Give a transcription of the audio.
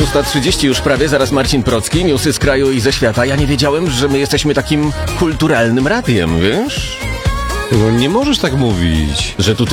6:30 już prawie, zaraz Marcin Procki, newsy z kraju i ze świata. Ja nie wiedziałem, że my jesteśmy takim kulturalnym radiem, wiesz? No nie możesz tak mówić. Że tu